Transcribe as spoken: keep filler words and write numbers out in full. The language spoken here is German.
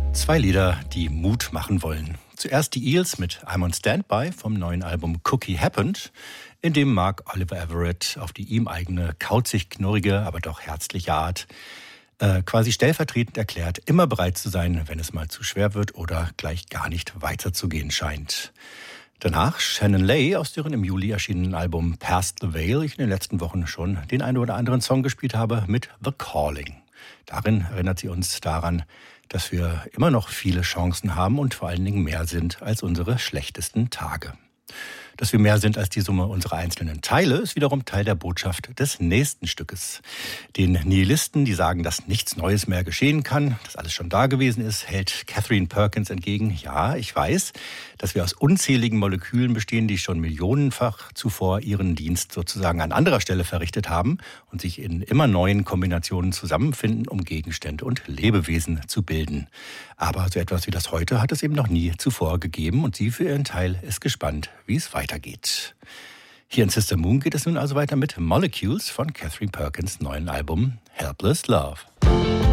Zwei Lieder, die Mut machen wollen. Zuerst die Eels mit I'm on Standby vom neuen Album Cookie Happened, in dem Mark Oliver Everett auf die ihm eigene, kauzig-knurrige, aber doch herzliche Art äh, quasi stellvertretend erklärt, immer bereit zu sein, wenn es mal zu schwer wird oder gleich gar nicht weiterzugehen scheint. Danach Shannon Lay, aus deren im Juli erschienenen Album Past the Veil ich in den letzten Wochen schon den einen oder anderen Song gespielt habe, mit The Calling. Darin erinnert sie uns daran, dass wir immer noch viele Chancen haben und vor allen Dingen mehr sind als unsere schlechtesten Tage. Dass wir mehr sind als die Summe unserer einzelnen Teile, ist wiederum Teil der Botschaft des nächsten Stückes. Den Nihilisten, die sagen, dass nichts Neues mehr geschehen kann, dass alles schon da gewesen ist, hält Katharine Perkins entgegen: Ja, ich weiß, dass wir aus unzähligen Molekülen bestehen, die schon millionenfach zuvor ihren Dienst sozusagen an anderer Stelle verrichtet haben und sich in immer neuen Kombinationen zusammenfinden, um Gegenstände und Lebewesen zu bilden. Aber so etwas wie das heute hat es eben noch nie zuvor gegeben und sie für ihren Teil ist gespannt, wie es weitergeht. Hier in Sister Moon geht es nun also weiter mit Molecules von Katharine Perkins' neuen Album Helpless Love.